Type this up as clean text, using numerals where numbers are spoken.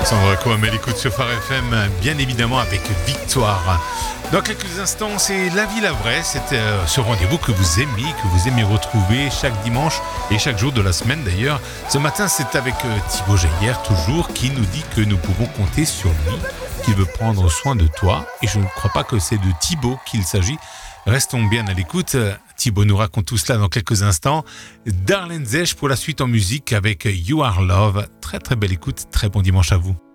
Sandra Cohen, elle écoute sur Phare FM, bien évidemment avec Victoire. Dans quelques instants, c'est La Vie la Vraie, c'est ce rendez-vous que vous aimez retrouver chaque dimanche et chaque jour de la semaine d'ailleurs. Ce matin, c'est avec Thibaut Jaillère, toujours, qui nous dit que nous pouvons compter sur lui, qu'il veut prendre soin de toi. Et je ne crois pas que c'est de Thibaut qu'il s'agit. Restons bien à l'écoute. Thibaut nous raconte tout cela dans quelques instants. Darlene Zech pour la suite en musique avec You Are Love. Très très belle écoute, très bon dimanche à vous.